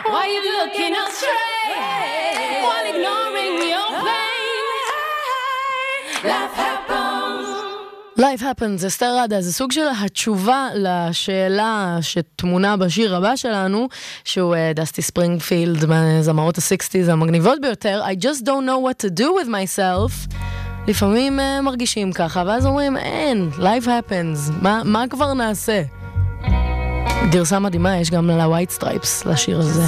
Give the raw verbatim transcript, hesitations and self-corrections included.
Why you looking astray while ignoring your pain? Life happens. Life happens, זה סטר רדה, זה סוג של התשובה לשאלה שתמונה בשיר הבא שלנו, שהוא דסטי ספרינגפילד מהזמרות ה-שישים המגניבות ביותר. I just don't know what to do with myself. לפעמים uh, מרגישים ככה, ואז אומרים, אין, life happens, מה, מה כבר נעשה? גרסה מדהימה, יש גם ל-White Stripes לשיר הזה.